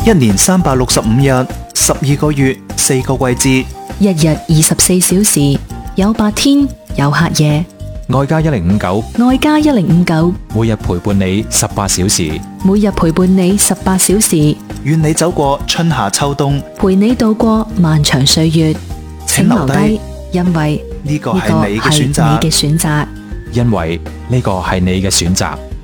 一年365日，12個月，4個季節， 一日24小時，有白天，有黑夜。 愛家1059， 愛家1059， 每日陪伴你18小時。 每日陪伴你18小時， 願你走過春夏秋冬， 陪你度過漫長歲月。請留低，因為呢個係你嘅選擇。 呢個係你嘅選擇。 因為呢個係你嘅選擇。